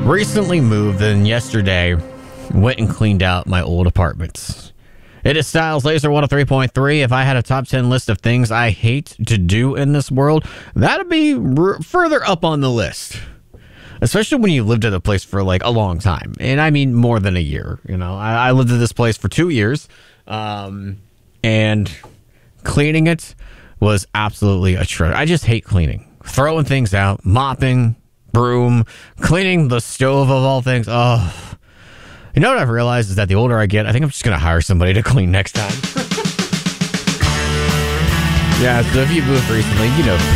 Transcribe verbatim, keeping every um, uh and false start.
Recently moved, and yesterday went and cleaned out my old apartments. It is Styles Laser one oh three point three. If I had a top ten list of things I hate to do in this world, that'd be r- further up on the list. Especially when you lived at a place for like a long time. And I mean more than a year. You know, I, I lived at this place for two years. Um, and cleaning it was absolutely a treasure. I just hate cleaning. Throwing things out, mopping, broom, cleaning the stove of all things. Oh, you know what I've realized is that the older I get, I think I'm just going to hire somebody to clean next time. Yeah, so if you moved recently, you know the